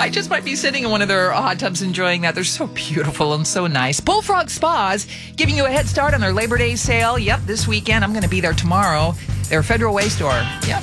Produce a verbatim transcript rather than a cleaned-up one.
I just might be sitting in one of their hot tubs enjoying that. They're so beautiful and so nice. Bullfrog Spas giving you a head start on their Labor Day sale. Yep, this weekend. I'm going to be there tomorrow. Their Federal Way store. Yep.